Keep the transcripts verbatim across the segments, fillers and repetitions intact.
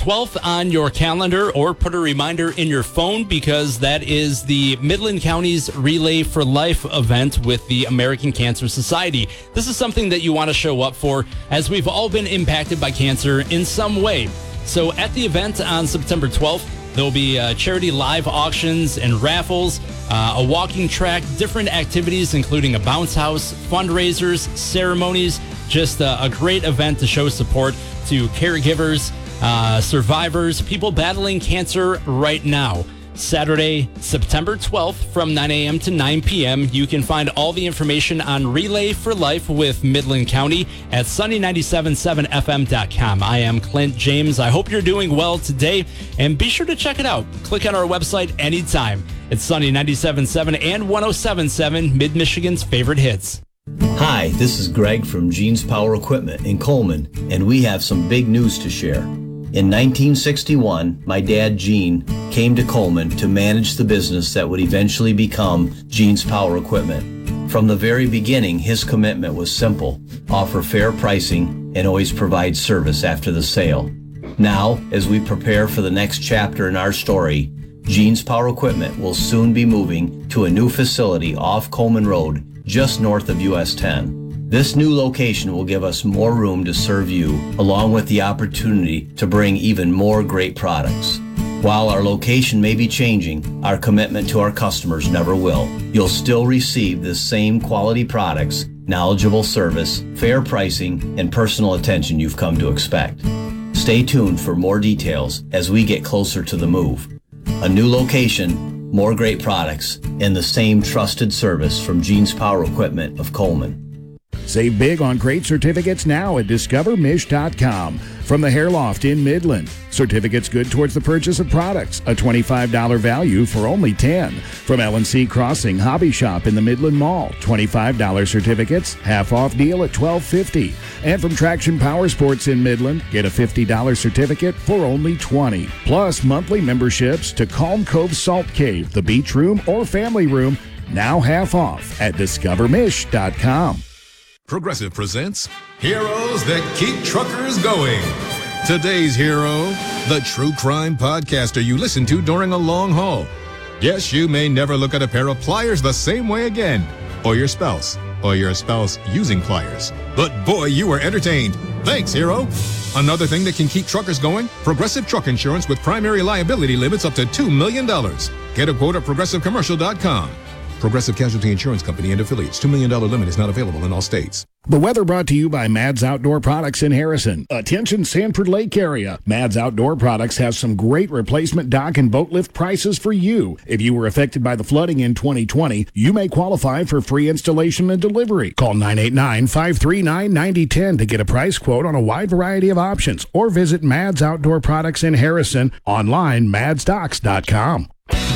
twelfth on your calendar, or put a reminder in your phone, because that is the Midland County's Relay for Life event with the American Cancer Society. This is something that you want to show up for, as we've all been impacted by cancer in some way. So at the event on September twelfth, there'll be uh, charity live auctions and raffles, uh, a walking track, different activities, including a bounce house, fundraisers, ceremonies. Just uh, a great event to show support to caregivers, uh, survivors, people battling cancer right now. Saturday, September twelfth from nine a.m. to nine p.m. You can find all the information on Relay for Life with Midland County at sunny nine seven seven f m dot com. I am Clint James. I hope you're doing well today, and be sure to check it out. Click on our website anytime. It's Sunny nine seven seven and one oh seven point seven, Mid-Michigan's favorite hits. Hi, this is Greg from Jeans Power Equipment in Coleman, and we have some big news to share. In nineteen sixty-one, my dad, Gene, came to Coleman to manage the business that would eventually become Jeans Power Equipment. From the very beginning, his commitment was simple: offer fair pricing and always provide service after the sale. Now, as we prepare for the next chapter in our story, Jeans Power Equipment will soon be moving to a new facility off Coleman Road, just north of U S ten. This new location will give us more room to serve you, along with the opportunity to bring even more great products. While our location may be changing, our commitment to our customers never will. You'll still receive the same quality products, knowledgeable service, fair pricing, and personal attention you've come to expect. Stay tuned for more details as we get closer to the move. A new location, more great products, and the same trusted service from Jeans Power Equipment of Coleman. Save big on great certificates now at discover mish dot com. From the Hair Loft in Midland, certificates good towards the purchase of products, a twenty-five dollars value for only ten dollars. From L and C Crossing Hobby Shop in the Midland Mall, twenty-five dollars certificates, half off deal at twelve fifty. And from Traction Power Sports in Midland, get a fifty dollars certificate for only twenty dollars. Plus monthly memberships to Calm Cove Salt Cave, the Beach Room, or Family Room, now half off at discover mish dot com. Progressive presents Heroes That Keep Truckers Going. Today's hero, the true crime podcaster you listen to during a long haul. Yes, you may never look at a pair of pliers the same way again, or your spouse, or your spouse using pliers. But boy, you were entertained. Thanks, hero. Another thing that can keep truckers going, Progressive Truck Insurance with primary liability limits up to two million dollars. Get a quote at progressive commercial dot com. Progressive Casualty Insurance Company and affiliates. two million dollars limit is not available in all states. The weather brought to you by Mads Outdoor Products in Harrison. Attention Sanford Lake area. Mads Outdoor Products has some great replacement dock and boat lift prices for you. If you were affected by the flooding in twenty twenty, you may qualify for free installation and delivery. Call nine eight nine, five three nine, nine zero one zero to get a price quote on a wide variety of options, or visit Mads Outdoor Products in Harrison online, mads docks dot com.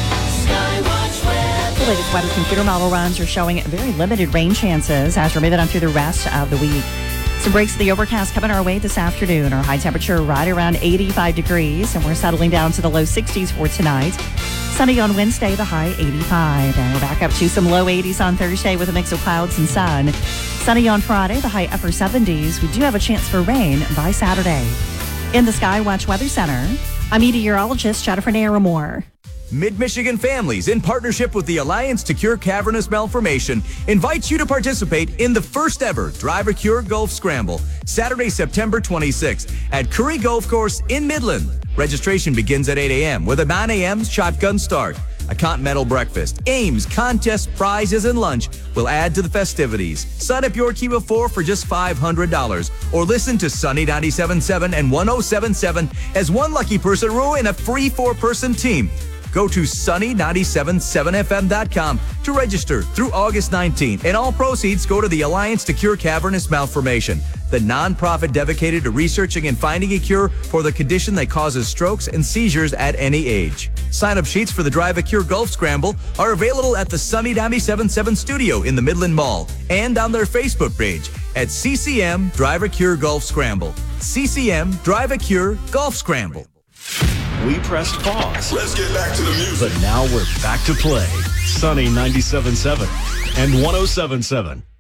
The latest weather computer model runs are showing very limited rain chances as we're moving on through the rest of the week. Some breaks of the overcast coming our way this afternoon. Our high temperature right around eighty-five degrees, and we're settling down to the low sixties for tonight. Sunny on Wednesday, the high eighty-five. And we're back up to some low eighties on Thursday with a mix of clouds and sun. Sunny on Friday, the high upper seventies. We do have a chance for rain by Saturday. In the Skywatch Weather Center, I'm meteorologist Jennifer Naramore. Mid-Michigan Families, in partnership with the Alliance to Cure Cavernous Malformation, invites you to participate in the first ever Drive a Cure Golf Scramble, Saturday, September twenty-sixth at Curry Golf Course in Midland. Registration begins at eight a.m. with a nine a.m. shotgun start. A continental breakfast, games, contests, prizes, and lunch will add to the festivities. Sign up your team of four for just five hundred dollars, or listen to Sunny ninety-seven point seven and one oh seven point seven as one lucky person will win a free four-person team. Go to sunny nine seven seven f m dot com to register through August nineteenth, and all proceeds go to the Alliance to Cure Cavernous Malformation, the nonprofit dedicated to researching and finding a cure for the condition that causes strokes and seizures at any age. Sign-up sheets for the Drive a Cure Golf Scramble are available at the Sunny ninety-seven point seven studio in the Midland Mall and on their Facebook page at C C M Drive a Cure Golf Scramble. C C M Drive a Cure Golf Scramble. We pressed pause. Let's get back to the music. But now we're back to play. Sunny ninety-seven point seven and one oh seven point seven.